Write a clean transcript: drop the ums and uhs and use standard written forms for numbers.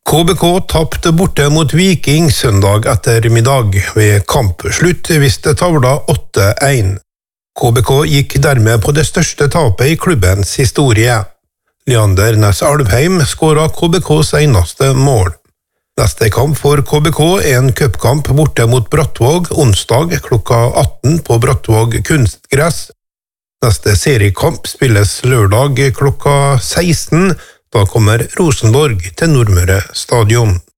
KBK tappte borte mot Viking søndag ettermiddag. Ved kampslutt viste tavla 8-1. KBK gikk dermed på det største tapet i klubbens historie. Leander Næss Alvheim skåret KBKs eneste mål. Neste kamp for KBK er en cupkamp borte mot Brattvåg onsdag klokka 18 på Brattvåg kunstgress. Neste seriekamp spilles lørdag klokka 16. Da kommer Rosenborg til Nordmøre stadion.